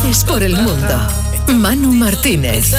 Andaluces por el mundo. Manu Martínez.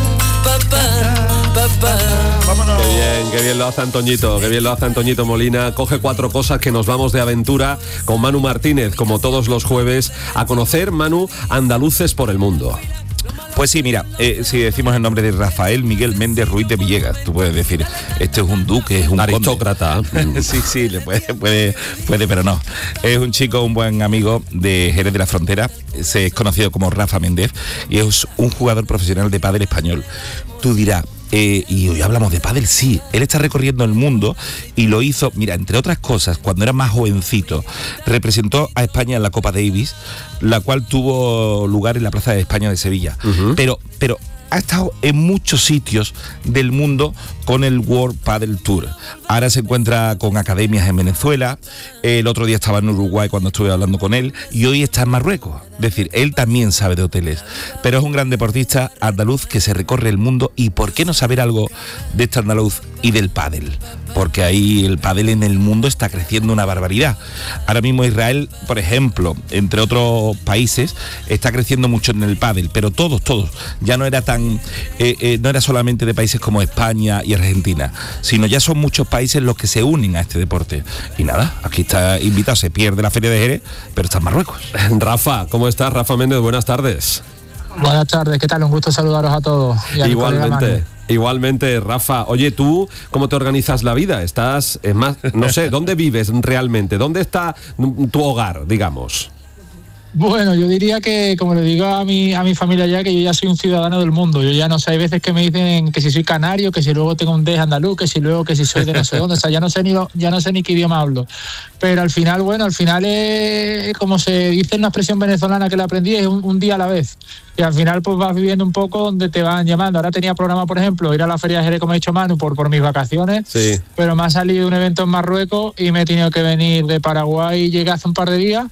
Vámonos. Qué bien lo hace Antoñito, qué bien lo hace Antoñito Molina. Coge 4 cosas que nos vamos de aventura con Manu Martínez, como todos los jueves, a conocer, Manu, Andaluces por el mundo. Pues sí, mira, si decimos el nombre de Rafael Miguel Méndez Ruiz de Villegas, tú puedes decir, este es un duque, es un aristócrata. Sí, le puede, pero no. Es un chico, un buen amigo de Jerez de la Frontera, se es conocido como Rafa Méndez y es un jugador profesional de pádel español. Tú dirás, y hoy hablamos de pádel, sí, él está recorriendo el mundo y lo hizo, mira, entre otras cosas, cuando era más jovencito, representó a España en la Copa Davis, la cual tuvo lugar en la Plaza de España de Sevilla. Pero ha estado en muchos sitios del mundo con el World Padel Tour. Ahora se encuentra con academias en Venezuela, el otro día estaba en Uruguay cuando estuve hablando con él, y hoy está en Marruecos. Es decir, él también sabe de hoteles, pero es un gran deportista andaluz que se recorre el mundo. ¿Y por qué no saber algo de este andaluz y del pádel? Porque ahí el pádel en el mundo está creciendo una barbaridad. Ahora mismo Israel, por ejemplo, entre otros países, está creciendo mucho en el pádel, pero todos, ya no era tan, no era solamente de países como España y Argentina, sino ya son muchos países los que se unen a este deporte. Y nada, aquí está invitado, se pierde la Feria de Jerez, pero está en Marruecos. Rafa, ¿cómo estás? Rafa Méndez, buenas tardes. Buenas tardes, ¿qué tal? Un gusto saludaros a todos. Igualmente, Rafa. Oye, ¿tú cómo te organizas la vida? Estás, es más, no sé, ¿dónde vives realmente? ¿Dónde está tu hogar, digamos? Bueno, yo diría que, como le digo a mi familia ya, que yo ya soy un ciudadano del mundo. Yo ya no sé, hay veces que me dicen que si soy canario, que si luego tengo un D andaluz, que si soy de no sé dónde. O sea, ya no sé ni qué idioma hablo. Pero al final es, como se dice en una expresión venezolana que la aprendí, es un día a la vez. Y al final pues vas viviendo un poco donde te van llamando. Ahora tenía programa, por ejemplo, ir a la Feria de Jerez, como ha dicho Manu, por mis vacaciones. Sí. Pero me ha salido un evento en Marruecos y me he tenido que venir de Paraguay, llegué hace un par de días.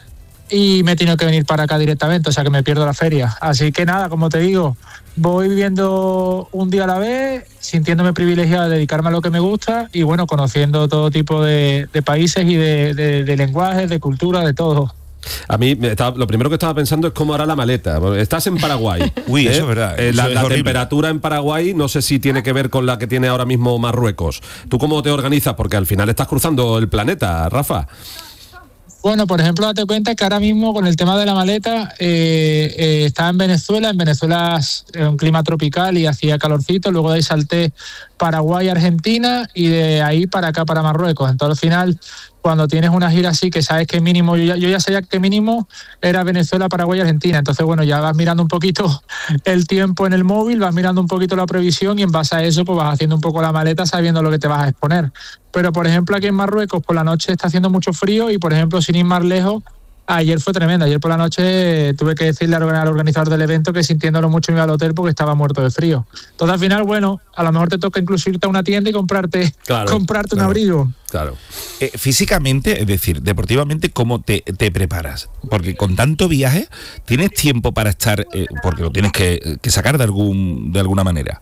Y me he tenido que venir para acá directamente, o sea que me pierdo la feria. Así que nada, como te digo, voy viviendo un día a la vez, sintiéndome privilegiado de dedicarme a lo que me gusta y bueno, conociendo todo tipo de países y de lenguajes, de cultura, de todo. A mí lo primero que estaba pensando es cómo hará la maleta. Estás en Paraguay. Uy, eso es verdad. La temperatura en Paraguay no sé si tiene que ver con la que tiene ahora mismo Marruecos. ¿Tú cómo te organizas? Porque al final estás cruzando el planeta, Rafa. Bueno, por ejemplo, date cuenta que ahora mismo con el tema de la maleta estaba en Venezuela. En Venezuela es un clima tropical y hacía calorcito. Luego de ahí salté Paraguay, Argentina y de ahí para acá, para Marruecos. Entonces al final, cuando tienes una gira así que sabes que mínimo, yo ya sabía que mínimo era Venezuela, Paraguay y Argentina. Entonces bueno, ya vas mirando un poquito el tiempo en el móvil, vas mirando un poquito la previsión y en base a eso pues vas haciendo un poco la maleta sabiendo lo que te vas a exponer. Pero por ejemplo aquí en Marruecos por la noche está haciendo mucho frío y por ejemplo sin ir más lejos, ayer fue tremendo. Ayer por la noche tuve que decirle al organizador del evento que sintiéndolo mucho me iba al hotel porque estaba muerto de frío. Entonces al final, bueno, a lo mejor te toca incluso irte a una tienda y comprarte un abrigo. Claro. Físicamente, es decir, deportivamente, ¿cómo te preparas? Porque con tanto viaje, ¿tienes tiempo para estar, porque lo tienes que sacar de alguna manera,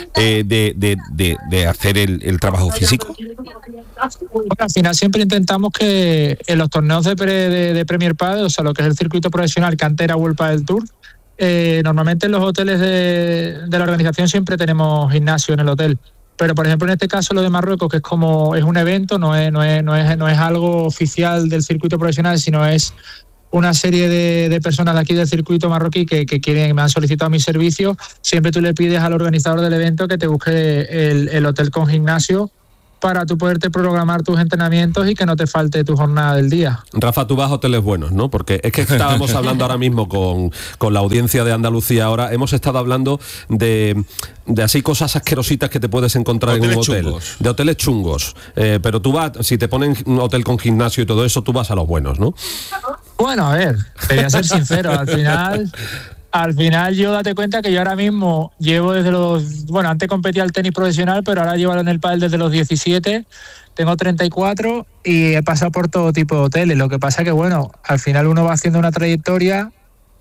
de hacer el trabajo físico? Bueno, al final siempre intentamos que en los torneos de Premier Padel, o sea, lo que es el circuito profesional que antes era World Padel Tour, normalmente en los hoteles de la organización siempre tenemos gimnasio en el hotel. Pero, por ejemplo, en este caso lo de Marruecos, que es un evento, no es algo oficial del circuito profesional, sino es una serie de personas de aquí del circuito marroquí que me han solicitado mis servicios. Siempre tú le pides al organizador del evento que te busque el hotel con gimnasio para tú poderte programar tus entrenamientos y que no te falte tu jornada del día. Rafa, tú vas a hoteles buenos, ¿no? Porque es que estábamos hablando ahora mismo con la audiencia de Andalucía. Ahora hemos estado hablando de así cosas asquerositas que te puedes encontrar en un hotel. Chungos. De hoteles chungos. Pero tú vas, si te ponen un hotel con gimnasio y todo eso, tú vas a los buenos, ¿no? Bueno, a ver, te voy a ser sincero, al final yo date cuenta que yo ahora mismo llevo antes competía al tenis profesional, pero ahora llevo en el pádel desde los 17, tengo 34 y he pasado por todo tipo de hoteles. Lo que pasa que bueno, al final uno va haciendo una trayectoria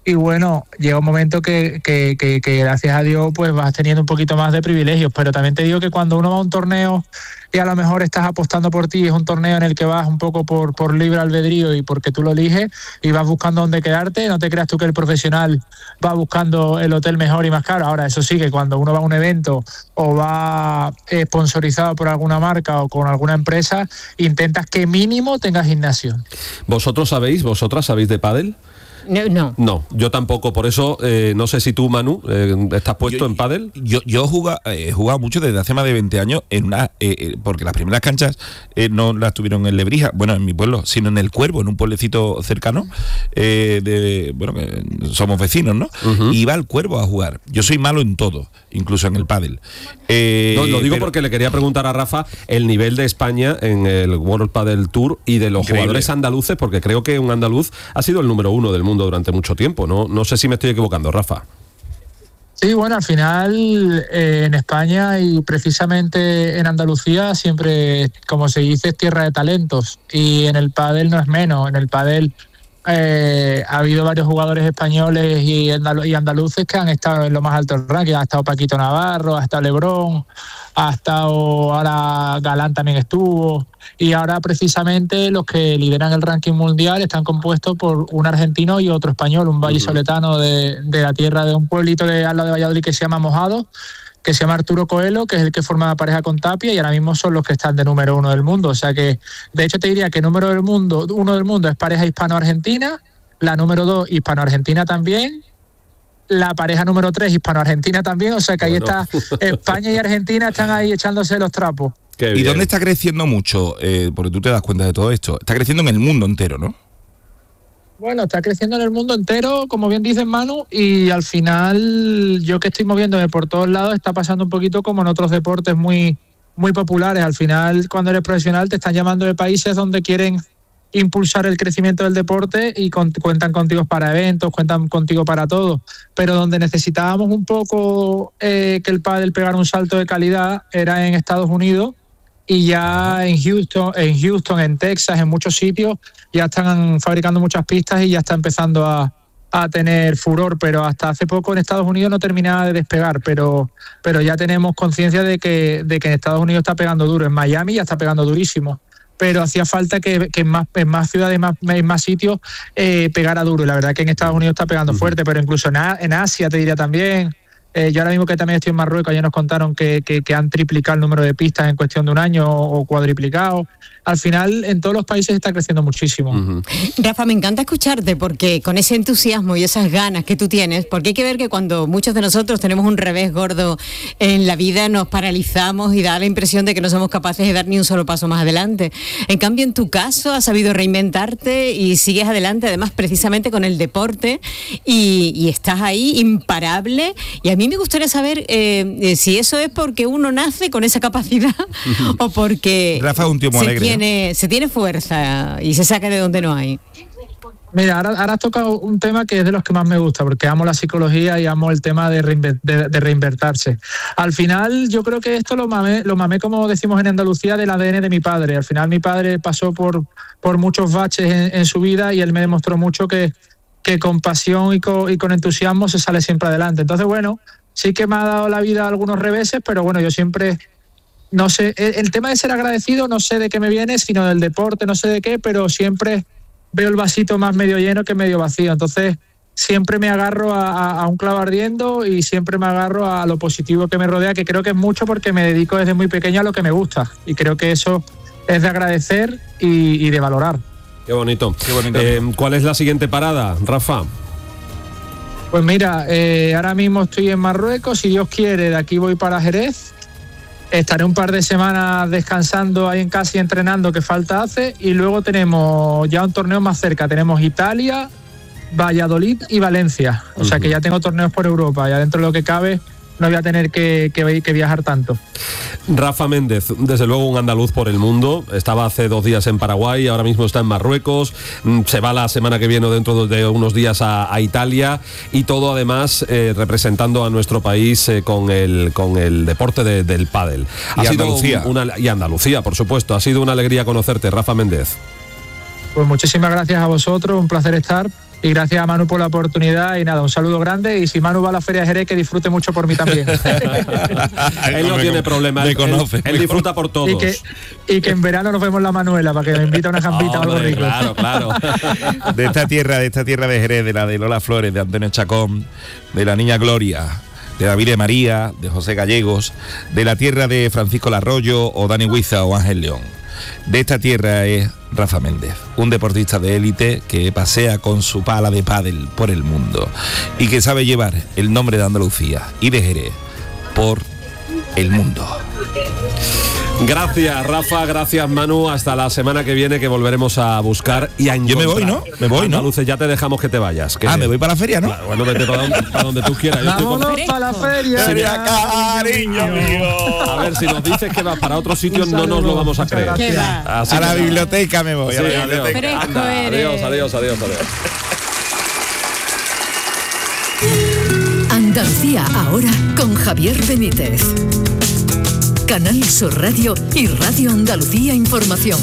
Y bueno, llega un momento que gracias a Dios pues vas teniendo un poquito más de privilegios, pero también te digo que cuando uno va a un torneo y a lo mejor estás apostando por ti, es un torneo en el que vas un poco por libre albedrío y porque tú lo eliges y vas buscando dónde quedarte, no te creas tú que el profesional va buscando el hotel mejor y más caro. Ahora, eso sí, que cuando uno va a un evento o va sponsorizado por alguna marca o con alguna empresa, intentas que mínimo tengas gimnasio. ¿Vosotras sabéis de pádel? No, yo tampoco, por eso no sé si tú, Manu, estás puesto en pádel. Yo he jugado mucho desde hace más de 20 años en una porque las primeras canchas no las tuvieron en Lebrija, bueno, en mi pueblo, sino en El Cuervo, en un pueblecito cercano, que somos vecinos, ¿no? Uh-huh. Y iba al Cuervo a jugar. Yo soy malo en todo, incluso en el pádel. No, lo digo porque le quería preguntar a Rafa el nivel de España en el World Padel Tour y de los jugadores andaluces, porque creo que un andaluz ha sido el número 1 del mundo durante mucho tiempo, no sé si me estoy equivocando, Rafa. Sí, bueno, al final en España y precisamente en Andalucía siempre, como se dice, es tierra de talentos, y en el pádel no es menos. En el pádel ha habido varios jugadores españoles y andaluces que han estado en lo más alto del ranking. Ha estado Paquito Navarro, ha estado Lebrón, ha estado ahora Galán, también estuvo, y ahora precisamente los que lideran el ranking mundial están compuestos por un argentino y otro español, un vallisoletano de la tierra de un pueblito de al lado de Valladolid que se llama Mojado, que se llama Arturo Coelho, que es el que forma la pareja con Tapia, y ahora mismo son los que están de número 1 del mundo. O sea que, de hecho, te diría que número 1 del mundo es pareja hispano-argentina, la número 2 hispano-argentina también, la pareja número 3 hispano-argentina también. O sea que ahí está España y Argentina, están ahí echándose los trapos. ¿Y dónde está creciendo mucho? Porque tú te das cuenta de todo esto. Está creciendo en el mundo entero, ¿no? Bueno, está creciendo en el mundo entero, como bien dices, Manu, y al final yo que estoy moviéndome por todos lados está pasando un poquito como en otros deportes muy, muy populares. Al final, cuando eres profesional, te están llamando de países donde quieren impulsar el crecimiento del deporte y cuentan contigo para eventos, cuentan contigo para todo, pero donde necesitábamos un poco que el pádel pegara un salto de calidad era en Estados Unidos. Y ya en Houston, en Texas, en muchos sitios, ya están fabricando muchas pistas y ya está empezando a tener furor, pero hasta hace poco en Estados Unidos no terminaba de despegar, pero ya tenemos conciencia de que en Estados Unidos está pegando duro, en Miami ya está pegando durísimo, pero hacía falta que en más ciudades, en más sitios pegara duro, y la verdad que en Estados Unidos está pegando fuerte, pero incluso en Asia te diría también. Yo ahora mismo que también estoy en Marruecos, ya nos contaron que han triplicado el número de pistas en cuestión de un año o cuadriplicado. Al final, en todos los países está creciendo muchísimo. Uh-huh. Rafa, me encanta escucharte porque con ese entusiasmo y esas ganas que tú tienes, porque hay que ver que cuando muchos de nosotros tenemos un revés gordo en la vida, nos paralizamos y da la impresión de que no somos capaces de dar ni un solo paso más adelante. En cambio, en tu caso, has sabido reinventarte y sigues adelante, además, precisamente con el deporte, y estás ahí imparable. Y a mí me gustaría saber si eso es porque uno nace con esa capacidad o porque Rafa es un tío muy alegre. Se tiene fuerza y se saca de donde no hay. Mira, ahora has tocado un tema que es de los que más me gusta, porque amo la psicología y amo el tema de reinvertirse. Al final, yo creo que esto lo mamé, como decimos en Andalucía, del ADN de mi padre. Al final, mi padre pasó por muchos baches en su vida y él me demostró mucho que con pasión y con entusiasmo se sale siempre adelante. Entonces, bueno, sí que me ha dado la vida algunos reveses, pero bueno, yo siempre... No sé, el tema de ser agradecido no sé de qué me viene, sino del deporte, no sé de qué, pero siempre veo el vasito más medio lleno que medio vacío. Entonces siempre me agarro a un clavo ardiendo y siempre me agarro a lo positivo que me rodea, que creo que es mucho porque me dedico desde muy pequeño a lo que me gusta. Y creo que eso es de agradecer y de valorar. Qué bonito. ¿Cuál es la siguiente parada, Rafa? Pues mira, ahora mismo estoy en Marruecos, si Dios quiere, de aquí voy para Jerez. Estaré un par de semanas descansando ahí en casa y entrenando, que falta hace, y luego tenemos ya un torneo más cerca, tenemos Italia, Valladolid y Valencia, o sea que ya tengo torneos por Europa, ya dentro de lo que cabe no voy a tener que viajar tanto. Rafa Méndez, desde luego un andaluz por el mundo, estaba hace 2 días en Paraguay, ahora mismo está en Marruecos, se va la semana que viene, dentro de unos días, a Italia, y todo además representando a nuestro país con el deporte del pádel. Y Andalucía. Y Andalucía, por supuesto. Ha sido una alegría conocerte, Rafa Méndez. Pues muchísimas gracias a vosotros, un placer estar. Y gracias a Manu por la oportunidad y nada, un saludo grande, y si Manu va a la Feria de Jerez, que disfrute mucho por mí también. Él no tiene problema, él disfruta por todos. Y que en verano nos vemos en la Manuela para que me invite a una jambita o algo rico. Claro. De esta tierra de Jerez, de la de Lola Flores, de Antonio Chacón, de la niña Gloria, de David de María, de José Gallegos, de la tierra de Francisco Larroyo o Dani Huiza o Ángel León. De esta tierra es Rafa Méndez, un deportista de élite que pasea con su pala de pádel por el mundo y que sabe llevar el nombre de Andalucía y de Jerez por el mundo. Gracias, Rafa, gracias, Manu. Hasta la semana que viene, que volveremos a buscar y a encontrar. Yo me voy, ¿no? Me voy, ¿no? Andaluces, ya te dejamos que te vayas. Me voy para la feria, ¿no? Claro, bueno, vete para donde tú quieras. ¡Vámonos para la feria! Cariño mío. A ver, si nos dices que vas para otro sitio, no nos lo vamos a creer. A la biblioteca me voy. Sí, a la biblioteca. Anda, adiós. Andalucía ahora con Javier Benítez. Canal Sur Radio y Radio Andalucía Información.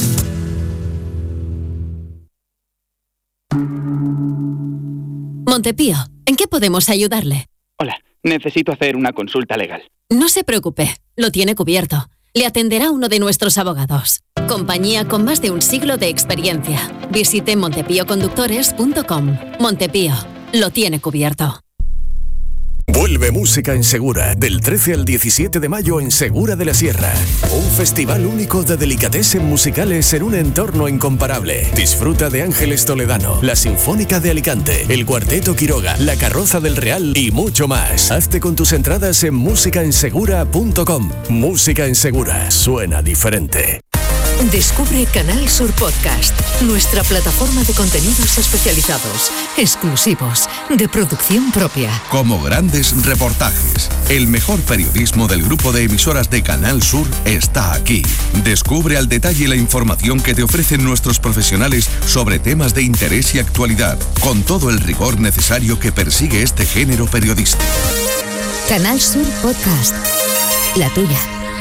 Montepío, ¿en qué podemos ayudarle? Hola, necesito hacer una consulta legal. No se preocupe, lo tiene cubierto. Le atenderá uno de nuestros abogados. Compañía con más de un siglo de experiencia. Visite montepíoconductores.com. Montepío, lo tiene cubierto. Vuelve Música en Segura, del 13 al 17 de mayo en Segura de la Sierra. Un festival único de delicatessen musicales en un entorno incomparable. Disfruta de Ángeles Toledano, la Sinfónica de Alicante, el Cuarteto Quiroga, la Carroza del Real y mucho más. Hazte con tus entradas en musicaensegura.com. Música en Segura, suena diferente. Descubre Canal Sur Podcast, nuestra plataforma de contenidos especializados, exclusivos, de producción propia. Como grandes reportajes, el mejor periodismo del grupo de emisoras de Canal Sur está aquí. Descubre al detalle la información que te ofrecen nuestros profesionales sobre temas de interés y actualidad, con todo el rigor necesario que persigue este género periodístico. Canal Sur Podcast, la tuya.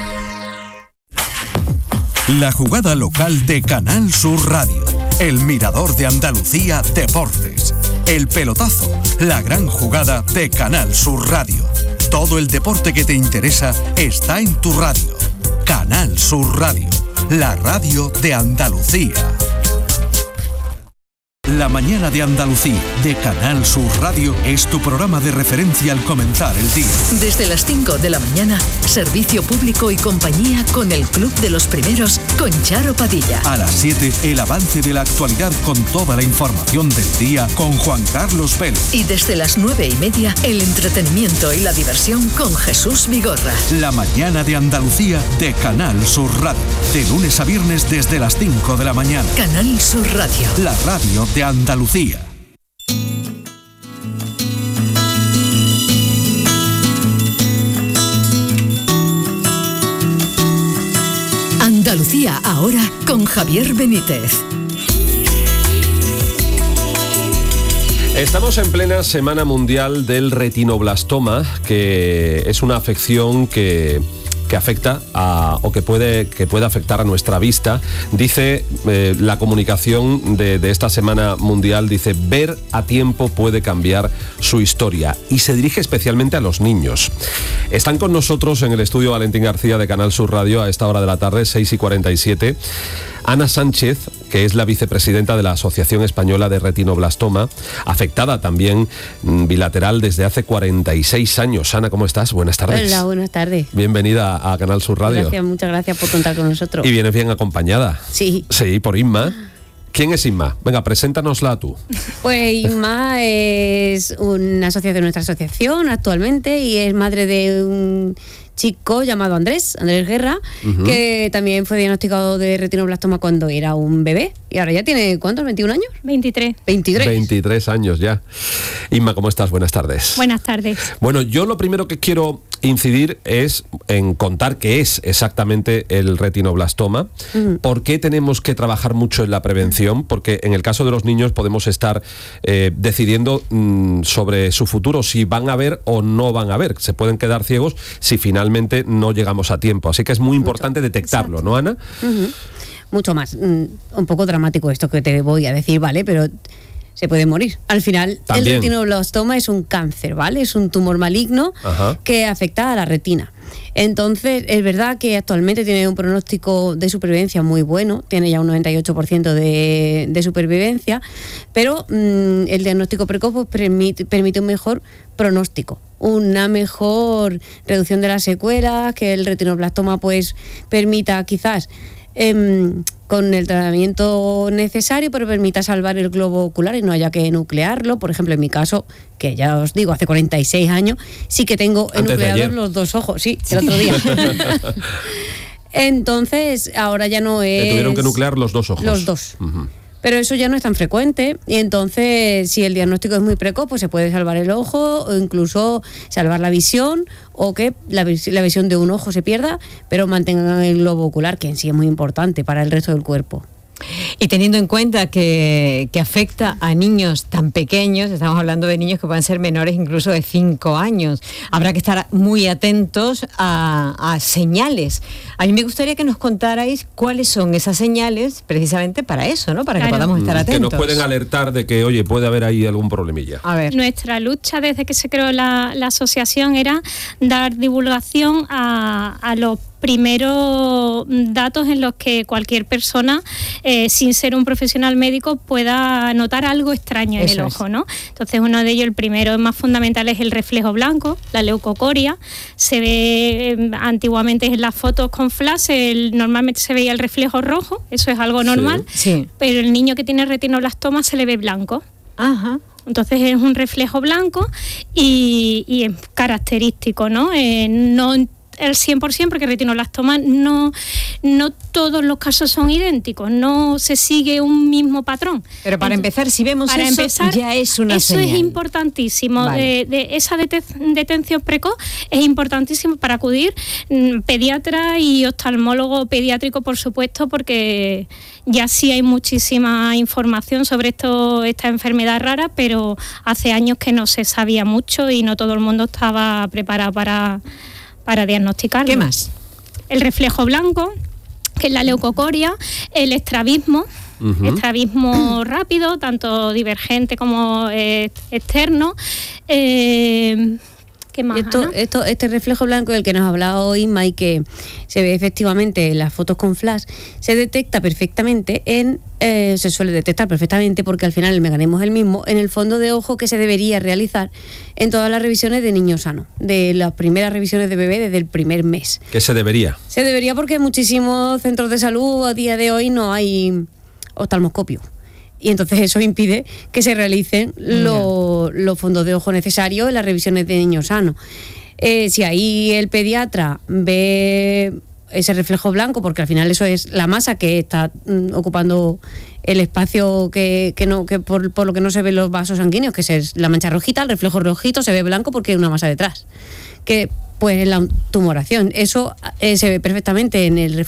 La jugada local de Canal Sur Radio. El mirador de Andalucía Deportes. El pelotazo. La gran jugada de Canal Sur Radio. Todo el deporte que te interesa está en tu radio. Canal Sur Radio. La radio de Andalucía. La mañana de Andalucía de Canal Sur Radio es tu programa de referencia al comenzar el día. Desde las 5 de la mañana, servicio público y compañía con el Club de los Primeros con Charo Padilla. A las 7, el avance de la actualidad con toda la información del día con Juan Carlos Vélez. Y desde las 9:30, el entretenimiento y la diversión con Jesús Vigorra. La mañana de Andalucía de Canal Sur Radio. De lunes a viernes desde las 5 de la mañana. Canal Sur Radio. La radio de Andalucía. Andalucía ahora con Javier Benítez. Estamos en plena Semana Mundial del Retinoblastoma, que es una afección que afecta o que puede afectar a nuestra vista. Dice la comunicación de esta Semana Mundial, dice: ver a tiempo puede cambiar su historia, y se dirige especialmente a los niños. Están con nosotros en el estudio Valentín García de Canal Sur Radio a esta hora de la tarde, 6:47. Ana Sánchez, que es la vicepresidenta de la Asociación Española de Retinoblastoma, afectada también bilateral desde hace 46 años. Ana, ¿cómo estás? Buenas tardes. Hola, buenas tardes. Bienvenida a Canal Sur Radio. Gracias, muchas gracias por contar con nosotros. Y vienes bien acompañada. Sí. Sí, por Inma. ¿Quién es Inma? Venga, preséntanosla tú. Pues Inma es una socia de nuestra asociación actualmente y es madre de un chico llamado Andrés Guerra, que también fue diagnosticado de retinoblastoma cuando era un bebé. Y ahora ya tiene, ¿cuántos? ¿21 años? 23. 23 años ya. Inma, ¿cómo estás? Buenas tardes. Buenas tardes. Bueno, yo lo primero que quiero incidir es en contar qué es exactamente el retinoblastoma, por qué tenemos que trabajar mucho en la prevención, porque en el caso de los niños podemos estar decidiendo sobre su futuro, si van a ver o no van a ver. Se pueden quedar ciegos si finalmente no llegamos a tiempo. Así que es muy importante detectarlo. Exacto. ¿No, Ana? Mucho más. Un poco dramático esto que te voy a decir, ¿vale? Pero se puede morir. Al final, También. el retinoblastoma es un cáncer, ¿vale? Es un tumor maligno que afecta a la retina. Entonces, es verdad que actualmente tiene un pronóstico de supervivencia muy bueno, tiene ya un 98% de supervivencia, pero el diagnóstico precoz pues, permite un mejor pronóstico, una mejor reducción de las secuelas, que el retinoblastoma pues permita quizás con el tratamiento necesario, pero permita salvar el globo ocular y no haya que nuclearlo. Por ejemplo, en mi caso, que ya os digo, hace 46 años, sí que tengo enucleados los dos ojos, sí, el otro día. Entonces, ahora ya no es... Te tuvieron que nuclear los dos ojos. Los dos. Pero eso ya no es tan frecuente y entonces si el diagnóstico es muy precoz pues se puede salvar el ojo o incluso salvar la visión o que la visión de un ojo se pierda pero mantengan el globo ocular, que en sí es muy importante para el resto del cuerpo. Y teniendo en cuenta que afecta a niños tan pequeños, estamos hablando de niños que pueden ser menores incluso de 5 años, habrá que estar muy atentos a señales. A mí me gustaría que nos contarais cuáles son esas señales precisamente para eso, ¿no? Para que podamos estar atentos. Que nos pueden alertar de que, oye, puede haber ahí algún problemilla. A ver. Nuestra lucha desde que se creó la asociación era dar divulgación a los primeros datos en los que cualquier persona, sin ser un profesional médico, pueda notar algo extraño en el ojo, ¿no? Entonces, uno de ellos, el primero más fundamental, es el reflejo blanco, la leucocoria. Se ve antiguamente en las fotos con flash, normalmente se veía el reflejo rojo, eso es algo normal, pero el niño que tiene retinoblastoma se le ve blanco. Entonces es un reflejo blanco y es característico, ¿no? No el 100%, porque retinoblastoma no todos los casos son idénticos, no se sigue un mismo patrón. Pero para empezar, si vemos eso, ya es una señal. Eso es importantísimo. Vale. De esa detención precoz es importantísimo para acudir pediatra y oftalmólogo pediátrico, por supuesto, porque ya sí hay muchísima información sobre esta enfermedad rara, pero hace años que no se sabía mucho y no todo el mundo estaba preparado para diagnosticarlo. ¿Qué más? El reflejo blanco, que es la leucocoria, el estrabismo, estrabismo rápido, tanto divergente como externo. ¿Qué más? Este reflejo blanco del que nos ha hablado Inma y que se ve efectivamente en las fotos con flash, se detecta perfectamente se suele detectar perfectamente porque al final el mecanismo es el mismo en el fondo de ojo que se debería realizar en todas las revisiones de niño sano, de las primeras revisiones de bebé desde el primer mes. ¿Qué se debería? Se debería porque en muchísimos centros de salud a día de hoy no hay oftalmoscopio. Y entonces eso impide que se realicen los fondos de ojo necesarios en las revisiones de niños sanos. Si ahí el pediatra ve ese reflejo blanco, porque al final eso es la masa que está ocupando el espacio que por lo que no se ven los vasos sanguíneos, que es la mancha rojita, el reflejo rojito se ve blanco porque hay una masa detrás, que pues es la tumoración. Eso se ve perfectamente en el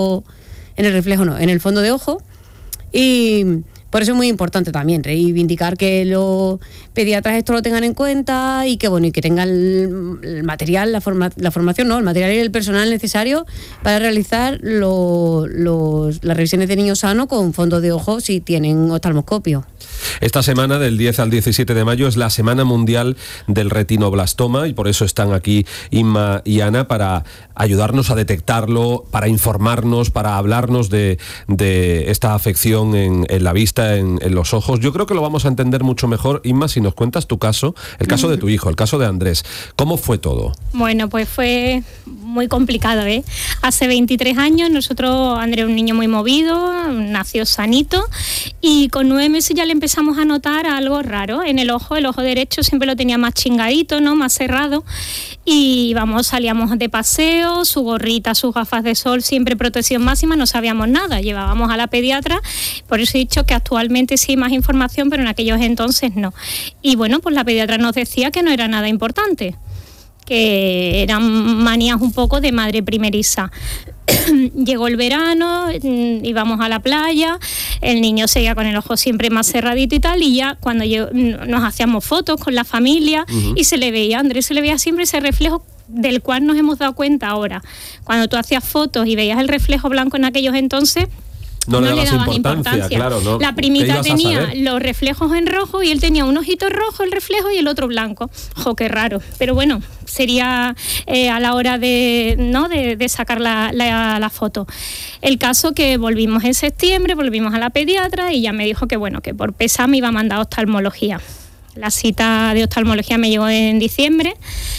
fondo de ojo. Y por eso es muy importante también reivindicar que los pediatras esto lo tengan en cuenta y que tengan el material, la formación, no, el material y el personal necesario para realizar las revisiones de niños sanos con fondos de ojo si tienen oftalmoscopio. Esta semana, del 10 al 17 de mayo, es la Semana Mundial del Retinoblastoma y por eso están aquí Inma y Ana para ayudarnos a detectarlo, para informarnos, para hablarnos de esta afección en la vista, en los ojos. Yo creo que lo vamos a entender mucho mejor, Inma, si nos cuentas tu caso, el caso de tu hijo, el caso de Andrés. ¿Cómo fue todo? Bueno, pues fue muy complicado, ¿eh? Hace 23 años, Andrés es un niño muy movido, nació sanito y con 9 meses ya le empezamos a notar algo raro en el ojo derecho siempre lo tenía más chingadito, ¿no? Más cerrado y salíamos de paseo, su gorrita, sus gafas de sol, siempre protección máxima, no sabíamos nada, llevábamos a la pediatra, por eso he dicho que actualmente sí hay más información, pero en aquellos entonces no. Y bueno, pues la pediatra nos decía que no era nada importante, que eran manías un poco de madre primeriza. Llegó el verano, íbamos a la playa, el niño seguía con el ojo siempre más cerradito y tal, y ya cuando nos hacíamos fotos con la familia y se le veía, a Andrés se le veía siempre ese reflejo del cual nos hemos dado cuenta ahora. Cuando tú hacías fotos y veías el reflejo blanco en aquellos entonces, no le dabas importancia. Claro, ¿no? La primita tenía los reflejos en rojo y él tenía un ojito rojo el reflejo y el otro blanco. ¡Jo, qué raro! Pero bueno, sería a la hora de sacar la foto. El caso que volvimos en septiembre, volvimos a la pediatra y ya me dijo que bueno, que por PESA me iba a mandar a oftalmología. La cita de oftalmología me llegó en diciembre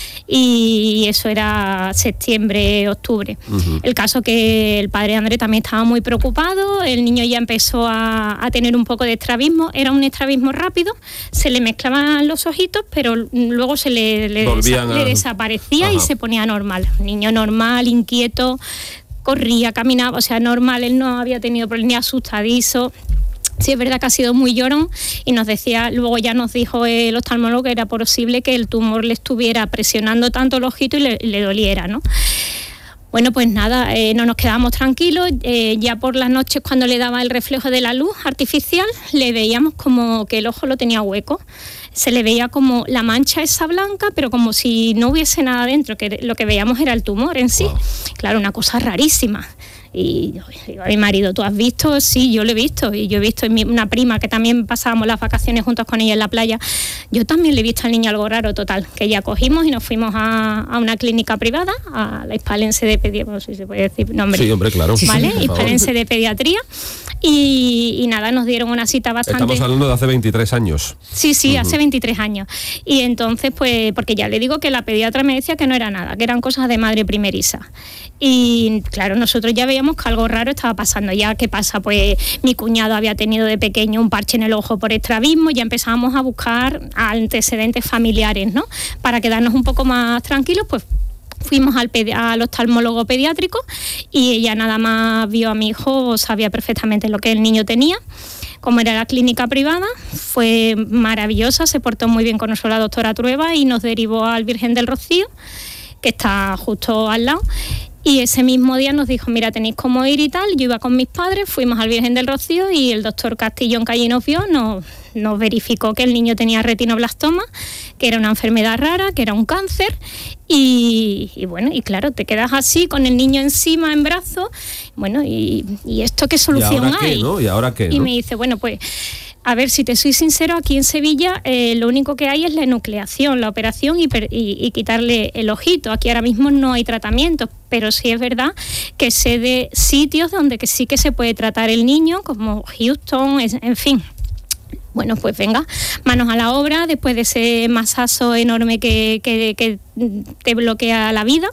y eso era septiembre, octubre. Uh-huh. El caso que el padre Andrés también estaba muy preocupado, el niño ya empezó a tener un poco de estrabismo, era un estrabismo rápido, se le mezclaban los ojitos, pero luego se le desaparecía. Ajá. Y se ponía normal, niño normal, inquieto, corría, caminaba, o sea, normal, él no había tenido problemas, ni asustadizo. Sí, es verdad que ha sido muy llorón y luego ya nos dijo el oftalmólogo que era posible que el tumor le estuviera presionando tanto el ojito y le doliera, ¿no? Bueno, pues nada, no nos quedábamos tranquilos, ya por las noches cuando le daba el reflejo de la luz artificial le veíamos como que el ojo lo tenía hueco, se le veía como la mancha esa blanca, pero como si no hubiese nada dentro, que lo que veíamos era el tumor en sí. Wow. Claro, una cosa rarísima. Y yo digo a mi marido, ¿tú has visto? Sí, yo lo he visto. Y yo he visto una prima que también pasábamos las vacaciones juntos con ella en la playa. Yo también le he visto al niño algo raro, total. Que ya cogimos y nos fuimos a una clínica privada, a la Hispalense de Pediatría, no sé si se puede decir nombre. Sí, hombre, claro. ¿Vale? Hispalense de Pediatría. Y nada, nos dieron una cita bastante... Estamos hablando de hace 23 años. Sí, hace 23 años. Y entonces, pues, porque ya le digo que la pediatra me decía que no era nada, que eran cosas de madre primeriza. Y claro, nosotros ya veíamos que algo raro estaba pasando. Ya, ¿qué pasa? Pues mi cuñado había tenido de pequeño un parche en el ojo por estrabismo, ya empezábamos a buscar antecedentes familiares, ¿no? Para quedarnos un poco más tranquilos, pues fuimos al oftalmólogo pediátrico y ella nada más vio a mi hijo, sabía perfectamente lo que el niño tenía. Como era la clínica privada, fue maravillosa, se portó muy bien con nosotros la doctora Trueba y nos derivó al Virgen del Rocío, que está justo al lado. Y ese mismo día nos dijo, mira, tenéis cómo ir y tal. Yo iba con mis padres, fuimos al Virgen del Rocío y el doctor Castillón, que allí nos vio, nos verificó que el niño tenía retinoblastoma, que era una enfermedad rara, que era un cáncer. Y bueno, y claro, te quedas así con el niño encima, en brazos. Bueno, ¿y esto qué solución hay? ¿Y ahora qué, no? ¿Y ahora qué, no? Y me dice, bueno, pues... A ver, si te soy sincero, aquí en Sevilla lo único que hay es la enucleación, la operación y quitarle el ojito. Aquí ahora mismo no hay tratamiento, pero sí es verdad que sé de sitios donde que sí que se puede tratar el niño, como Houston, en fin. Bueno, pues venga, manos a la obra, después de ese masazo enorme que te bloquea la vida.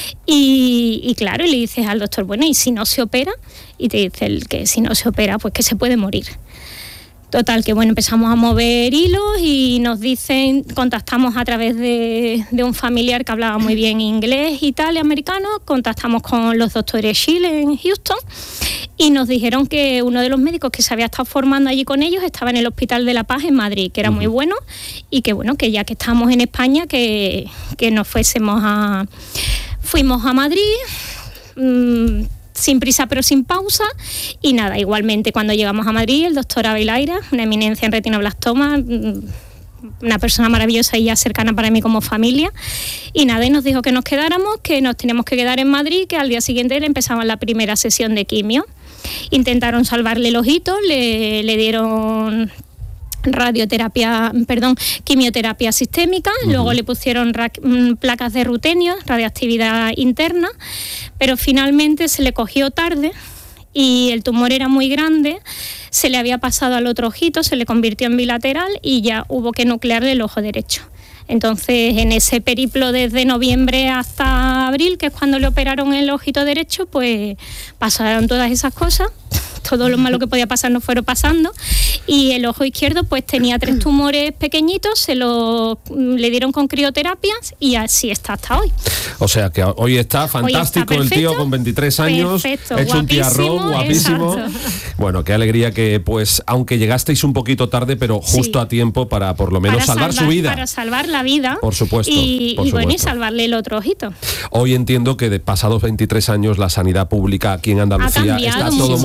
Y claro, y le dices al doctor, bueno, ¿y si no se opera? Y te dice que si no se opera, pues que se puede morir. Total, que bueno, empezamos a mover hilos y nos dicen, contactamos a través de un familiar que hablaba muy bien inglés y tal, y americano, contactamos con los doctores Chile en Houston y nos dijeron que uno de los médicos que se había estado formando allí con ellos estaba en el Hospital de la Paz en Madrid, que era muy bueno y que bueno, que ya que estamos en España, que nos fuimos a Madrid, sin prisa pero sin pausa y nada, igualmente cuando llegamos a Madrid el doctor Abelaira, una eminencia en retinoblastoma, una persona maravillosa y ya cercana para mí como familia y nada, y nos dijo que nos quedáramos, que nos teníamos que quedar en Madrid, que al día siguiente le empezaban la primera sesión de quimio. Intentaron salvarle el ojito, le dieron quimioterapia sistémica, luego le pusieron placas de rutenio, radioactividad interna, pero finalmente se le cogió tarde y el tumor era muy grande, se le había pasado al otro ojito, se le convirtió en bilateral y ya hubo que nuclearle el ojo derecho. Entonces, en ese periplo desde noviembre hasta abril, que es cuando le operaron el ojito derecho, pues pasaron todas esas cosas. Todo lo malo que podía pasar nos fueron pasando y el ojo izquierdo pues tenía 3 tumores pequeñitos, le dieron con crioterapias y así está hasta hoy. O sea que hoy está fantástico, hoy está perfecto, el tío con 23 años, perfecto, hecho un tiarrón, guapísimo. Exacto. Bueno, qué alegría que pues aunque llegasteis un poquito tarde, pero justo a tiempo para por lo menos salvar su vida. Para salvar la vida. Por supuesto. Y bueno, y salvarle el otro ojito. Hoy entiendo que de pasados 23 años la sanidad pública aquí en Andalucía está todo mucho más avanzado.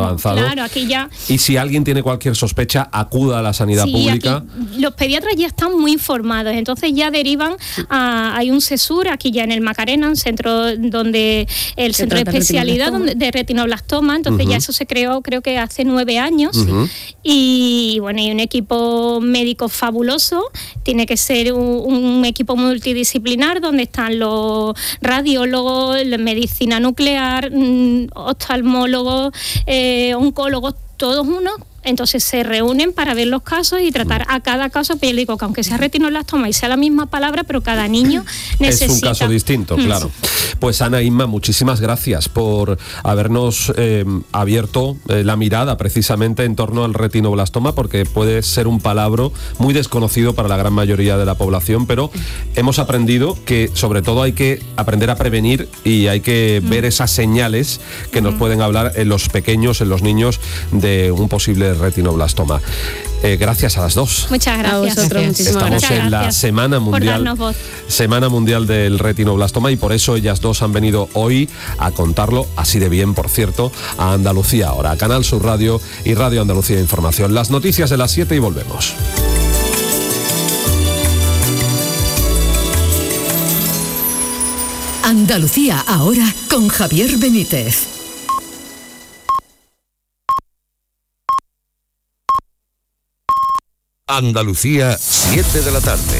avanzado. Claro, aquí ya... Y si alguien tiene cualquier sospecha, acuda a la sanidad pública. Aquí los pediatras ya están muy informados, entonces ya derivan hay un CESUR aquí ya en el Macarena, un centro donde el centro de especialidad de retinoblastoma, entonces ya eso se creó creo que hace 9 años y bueno, hay un equipo médico fabuloso, tiene que ser un equipo multidisciplinar donde están los radiólogos, la medicina nuclear, oftalmólogos, oncólogos, todos unos. Entonces se reúnen para ver los casos y tratar a cada caso, pero yo digo que aunque sea retinoblastoma y sea la misma palabra, pero cada niño necesita... Es un caso distinto, claro. Pues Ana, Inma, muchísimas gracias por habernos abierto la mirada precisamente en torno al retinoblastoma, porque puede ser un palabra muy desconocido para la gran mayoría de la población, pero hemos aprendido que sobre todo hay que aprender a prevenir y hay que ver esas señales que nos pueden hablar en los pequeños, en los niños, de un posible retinoblastoma. Gracias a las dos. Muchas gracias. A vosotros, muchísimas Estamos gracias. en la Semana Mundial del Retinoblastoma y por eso ellas dos han venido hoy a contarlo así de bien, por cierto, a Andalucía Ahora, a Canal Sur Radio y Radio Andalucía Información. Las noticias de las 7 y volvemos. Andalucía Ahora con Javier Benítez. Andalucía, 7 de la tarde.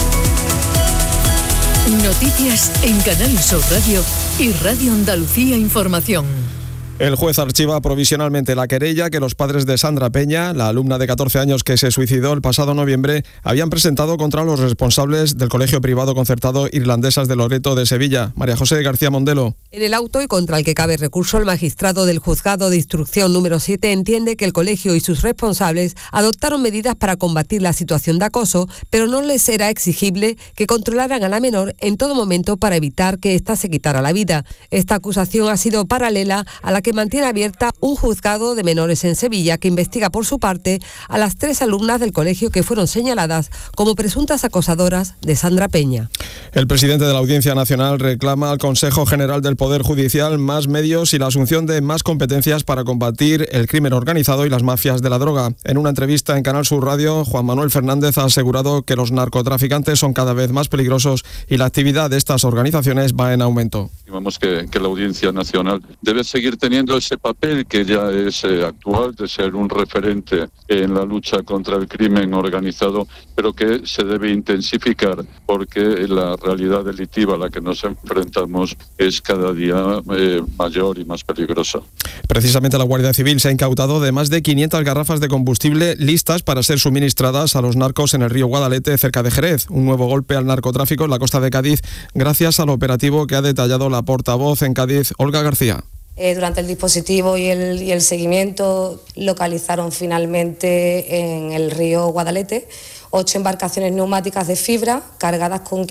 Noticias en Canal Sur Radio y Radio Andalucía Información. El juez archiva provisionalmente la querella que los padres de Sandra Peña, la alumna de 14 años que se suicidó el pasado noviembre, habían presentado contra los responsables del colegio privado concertado Irlandesas de Loreto de Sevilla. María José García Mondelo. En el auto y contra el que cabe recurso, el magistrado del Juzgado de Instrucción número 7 entiende que el colegio y sus responsables adoptaron medidas para combatir la situación de acoso, pero no les era exigible que controlaran a la menor en todo momento para evitar que ésta se quitara la vida. Esta acusación ha sido paralela a la que mantiene abierta un juzgado de menores en Sevilla que investiga por su parte a las 3 alumnas del colegio que fueron señaladas como presuntas acosadoras de Sandra Peña. El presidente de la Audiencia Nacional reclama al Consejo General del Poder Judicial más medios y la asunción de más competencias para combatir el crimen organizado y las mafias de la droga. En una entrevista en Canal Sur Radio, Juan Manuel Fernández ha asegurado que los narcotraficantes son cada vez más peligrosos y la actividad de estas organizaciones va en aumento. Estimamos que la Audiencia Nacional debe seguir teniendo ese papel que ya es actual, de ser un referente en la lucha contra el crimen organizado, pero que se debe intensificar porque la realidad delictiva a la que nos enfrentamos es cada día mayor y más peligrosa. Precisamente la Guardia Civil se ha incautado de más de 500 garrafas de combustible listas para ser suministradas a los narcos en el río Guadalete, cerca de Jerez. Un nuevo golpe al narcotráfico en la costa de Cádiz, gracias al operativo que ha detallado la portavoz en Cádiz, Olga García. Durante el dispositivo y el seguimiento localizaron finalmente en el río Guadalete 8 embarcaciones neumáticas de fibra cargadas con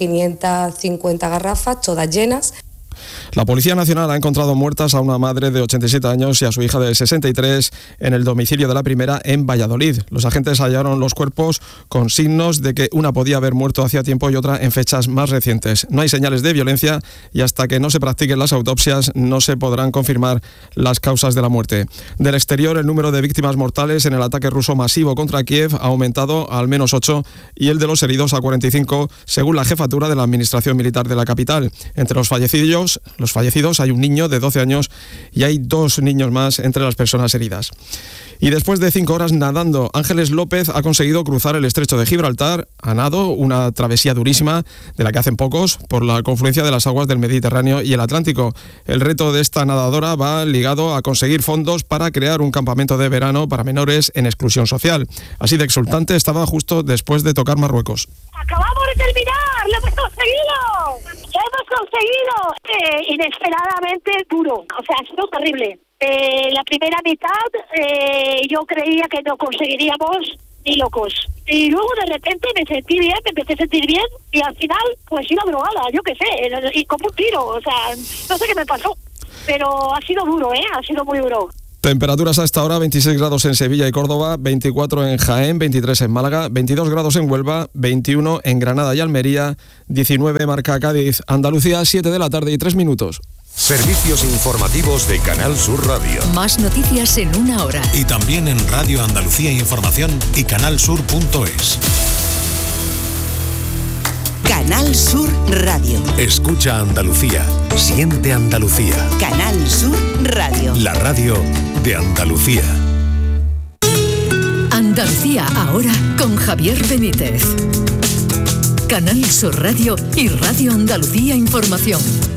550 garrafas, todas llenas. La Policía Nacional ha encontrado muertas a una madre de 87 años y a su hija de 63 en el domicilio de la primera en Valladolid. Los agentes hallaron los cuerpos con signos de que una podía haber muerto hacía tiempo y otra en fechas más recientes. No hay señales de violencia y hasta que no se practiquen las autopsias no se podrán confirmar las causas de la muerte. Del exterior, el número de víctimas mortales en el ataque ruso masivo contra Kiev ha aumentado a al menos 8 y el de los heridos a 45, según la jefatura de la Administración Militar de la capital. Entre los fallecidos hay un niño de 12 años y hay 2 niños más entre las personas heridas. Y después de 5 horas nadando, Ángeles López ha conseguido cruzar el estrecho de Gibraltar a nado, una travesía durísima de la que hacen pocos por la confluencia de las aguas del Mediterráneo y el Atlántico. El reto de esta nadadora va ligado a conseguir fondos para crear un campamento de verano para menores en exclusión social. Así de exultante estaba justo después de tocar Marruecos. ¡Acabamos de terminar! ¡Lo hemos conseguido! ¡Lo hemos conseguido! Inesperadamente duro, o sea, ha sido terrible. La primera mitad yo creía que no conseguiríamos ni locos. Y luego de repente me empecé a sentir bien y al final pues iba drogada, yo qué sé, y como un tiro, o sea, no sé qué me pasó. Pero ha sido duro, ha sido muy duro. Temperaturas a esta hora: 26 grados en Sevilla y Córdoba, 24 en Jaén, 23 en Málaga, 22 grados en Huelva, 21 en Granada y Almería, 19 marca Cádiz. Andalucía, 7 de la tarde y 3 minutos. Servicios informativos de Canal Sur Radio. Más noticias en una hora. Y también en Radio Andalucía Información y canalsur.es. Canal Sur Radio. Escucha Andalucía. Siente Andalucía. Canal Sur Radio. La radio de Andalucía. Andalucía ahora con Javier Benítez. Canal Sur Radio y Radio Andalucía Información.